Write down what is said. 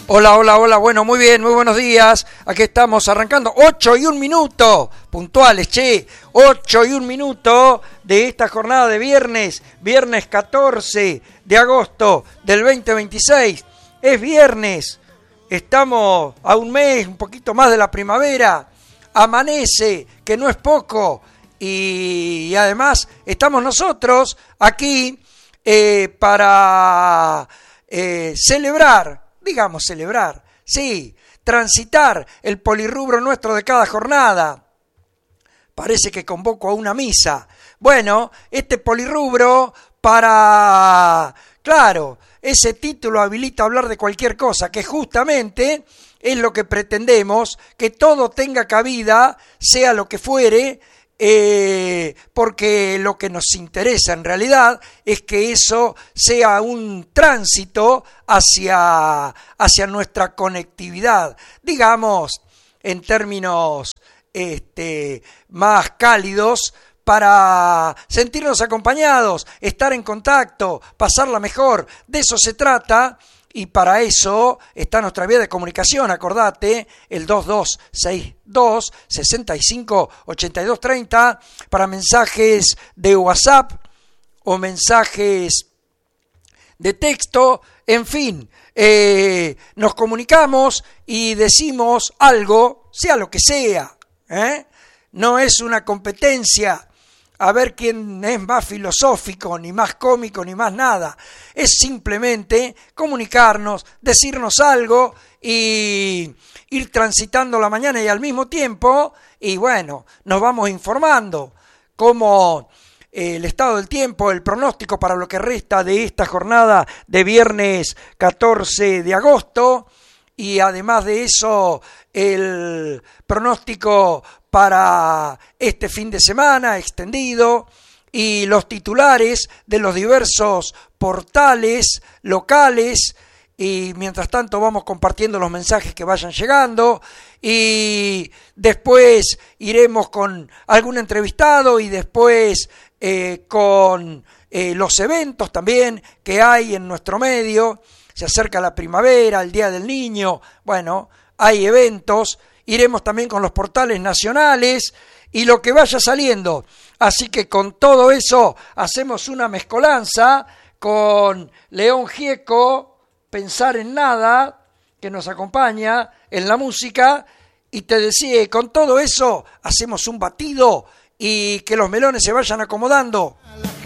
Hola, hola, hola, bueno, muy bien, muy buenos días. Aquí estamos arrancando 8:01, puntuales, 8:01 de esta jornada de viernes 14 de agosto del 2026. Es viernes, estamos a un mes, un poquito más de la primavera, amanece, que no es poco, y además estamos nosotros aquí para celebrar, sí, transitar el polirrubro nuestro de cada jornada. Parece que convoco a una misa. Bueno, este polirrubro ese título habilita a hablar de cualquier cosa, que justamente es lo que pretendemos, que todo tenga cabida, sea lo que fuere, porque lo que nos interesa en realidad es que eso sea un tránsito hacia nuestra conectividad, digamos, en términos más cálidos, para sentirnos acompañados, estar en contacto, pasarla mejor. De eso se trata. Y para eso está nuestra vía de comunicación, acordate, el 2262-658230, para mensajes de WhatsApp o mensajes de texto, en fin, nos comunicamos y decimos algo, sea lo que sea, no es una competencia a ver quién es más filosófico, ni más cómico, ni más nada. Es simplemente comunicarnos, decirnos algo y ir transitando la mañana y al mismo tiempo, y bueno, nos vamos informando cómo el estado del tiempo, el pronóstico para lo que resta de esta jornada de viernes 14 de agosto, y además de eso, el pronóstico para este fin de semana extendido y los titulares de los diversos portales locales, y mientras tanto vamos compartiendo los mensajes que vayan llegando, y después iremos con algún entrevistado y después con los eventos también que hay en nuestro medio. Se acerca la primavera, el Día del Niño, bueno, hay eventos, iremos también con los portales nacionales y lo que vaya saliendo. Así que con todo eso hacemos una mezcolanza con León Gieco, Pensar en Nada, que nos acompaña en la música, y te decía, con todo eso hacemos un batido y que los melones se vayan acomodando.